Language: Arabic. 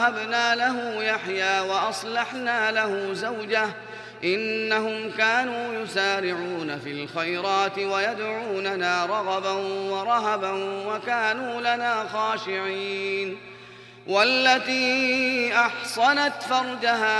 ووهبنا له يحيى وأصلحنا له زوجه إنهم كانوا يسارعون في الخيرات ويدعوننا رغبا ورهبا وكانوا لنا خاشعين. والتي أحصنت فرجها